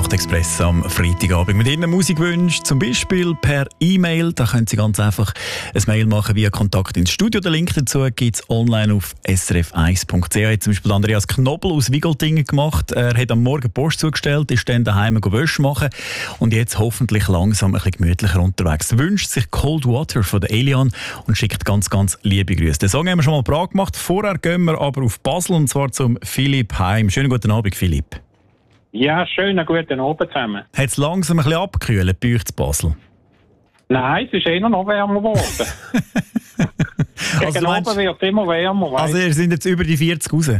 Nachtexpress am Freitagabend. Mit Ihren Musikwünschen, zum Beispiel per E-Mail. Da können Sie ganz einfach ein Mail machen via Kontakt ins Studio. Den Link dazu gibt es online auf srf1.ch. Hat zum Beispiel Andreas Knobel aus Wigoltingen gemacht. Er hat am Morgen Post zugestellt, ist dann daheim Wäsche machen und jetzt hoffentlich langsam ein bisschen gemütlicher unterwegs. Wünscht sich Cold Water von der Elian und schickt ganz, ganz liebe Grüße. Den Song haben wir schon mal parat gemacht. Vorher gehen wir aber auf Basel und zwar zum Philipp Heim. Schönen guten Abend, Philipp. Ja, schönen guten Abend zusammen. Hat es langsam ein bisschen abgekühlt bei euch zu Basel? Nein, es ist eher noch wärmer geworden. Gegen Abend wird es immer wärmer. Also ihr seid jetzt über die 40 raus?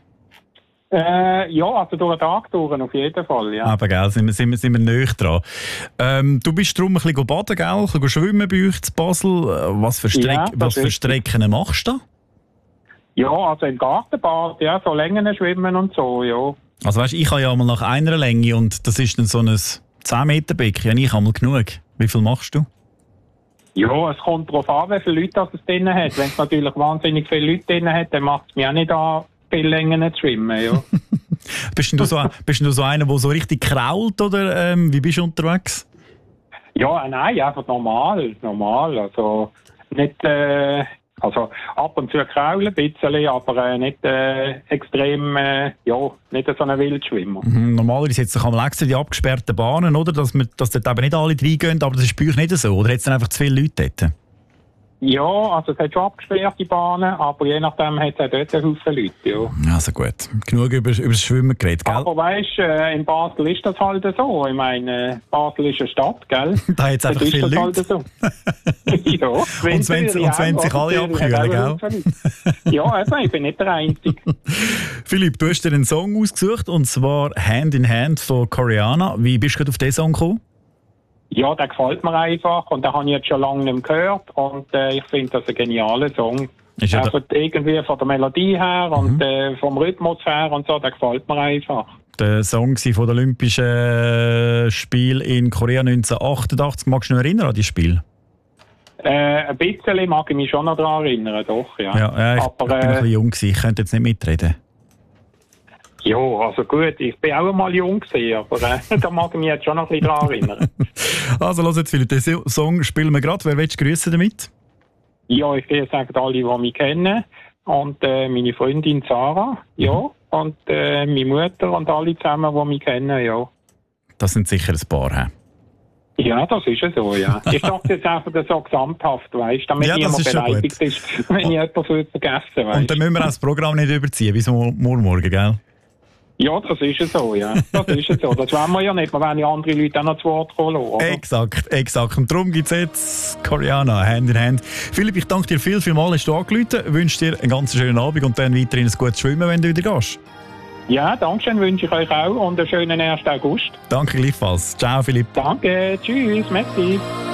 Ja, also durch den Tag durch, auf jeden Fall, ja. Aber gell, sind wir näher dran. Du bist darum ein bisschen baden, gell? Ein bisschen schwimmen bei euch zu Basel. Was für Strecken machst du da? Ja, also im Gartenbad, ja, so Längen schwimmen und so, ja. Also weißt, ich habe ja mal nach einer Länge und das ist dann so ein 10 Meter Becken. Ja, ich habe mal genug. Wie viel machst du? Ja, es kommt darauf an, wie viele Leute es drin hat. Wenn es natürlich wahnsinnig viele Leute drin hat, dann macht es mir auch nicht an, viele Längen zu schwimmen, ja. Bist du so einer, der so richtig krault, oder wie bist du unterwegs? Ja, nein, einfach normal. Also nicht... Also ab und zu kraulen ein bisschen, aber nicht extrem, nicht so ein Wildschwimmer. Normalerweise hat es auch extra die abgesperrten Bahnen, oder? Dass dort eben nicht alle reingehen, aber das ist bei euch nicht so, oder hat es dann einfach zu viele Leute dort? Ja, also es hat schon abgesperrte Bahnen, aber je nachdem hat es auch dort einen Haufen Leute, ja. Also gut, genug über das Schwimmen geredet, gell? Aber weisst, in Basel ist das halt so. Ich meine, Basel ist eine Stadt, gell? Da hat es einfach viele Leute. Halt so. Ja, und wenn sich alle abkühlen, gell? Ja, eben, ich bin nicht der Einzige. Philipp, du hast dir einen Song ausgesucht, und zwar «Hand in Hand» von Koreana. Wie bist du auf diesen Song gekommen? Ja, der gefällt mir einfach und den habe ich jetzt schon lange nicht mehr gehört und ich finde das ein genialer Song. Also irgendwie von der Melodie her und vom Rhythmus her und so, der gefällt mir einfach. Der Song von den Olympischen Spielen in Korea 1988. Magst du dich noch erinnern an dieses Spiel? Ein bisschen mag ich mich schon noch daran erinnern, doch, ja. Ja, ich bin ein bisschen jung gewesen, ich könnte jetzt nicht mitreden. Ja, also gut, ich bin auch einmal jung gewesen, aber da mag ich mich jetzt schon noch ein bisschen daran erinnern. Also, los jetzt, Philipp, den Song spielen wir gerade. Wer willst du grüßen damit? Ja, ich will sagen, alle, die mich kennen. Und meine Freundin Sarah, ja. Und meine Mutter und alle zusammen, die mich kennen, ja. Das sind sicher ein paar, he? Ja, das ist ja so, ja. Ich sage jetzt einfach so gesamthaft, weißt du, damit niemand beleidigt ist, wenn ich etwas vergessen, weißt. Und dann müssen wir auch das Programm nicht überziehen, bis morgen, gell? Ja, das ist ja so, ja. Das ist ja so. Das wollen wir ja nicht. Wir wollen ja andere Leute auch noch zu Wort kommen lassen, oder? Exakt. Und darum gibt es jetzt Koreana, Hand in Hand. Philipp, ich danke dir vielmals, hast du angerufen. Ich wünsche dir einen ganz schönen Abend und dann weiterhin ein gutes Schwimmen, wenn du wieder gehst. Ja, danke schön, wünsche ich euch auch und einen schönen 1. August. Danke gleichfalls. Ciao, Philipp. Danke, tschüss, merci.